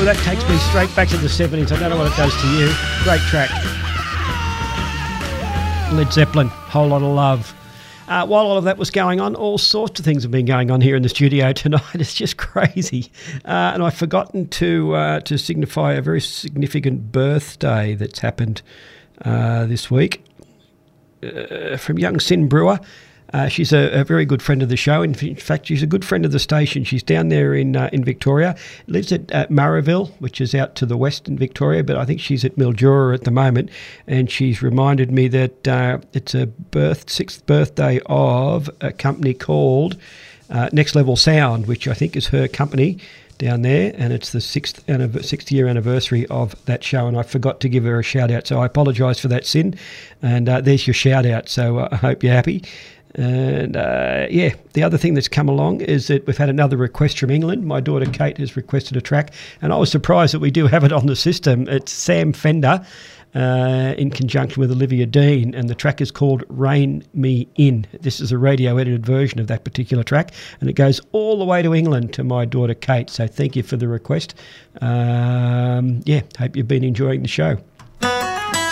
that takes me straight back to the 70s. I don't know what it does to you. Great track. Led Zeppelin, Whole Lot of Love. While all of that was going on, all sorts of things have been going on here in the studio tonight. It's just crazy. And I've forgotten to signify a very significant birthday that's happened this week from young Sin Brewer. She's a very good friend of the show. In fact, she's a good friend of the station. She's down there in Victoria. Lives at Murrayville, which is out to the west in Victoria, but I think she's at Mildura at the moment. And she's reminded me that it's a sixth birthday of a company called Next Level Sound, which I think is her company down there, and it's the sixth year anniversary of that show, and I forgot to give her a shout out, so I apologise for that, Sin, and there's your shout out, so I hope you're happy. And the other thing that's come along is that we've had another request from England. My daughter Kate has requested a track, and I was surprised that we do have it on the system. It's Sam Fender in conjunction with Olivia Dean, and the track is called Rein Me In. This is a radio edited version of that particular track, and it goes all the way to England to my daughter Kate, so thank you for the request. Hope you've been enjoying the show.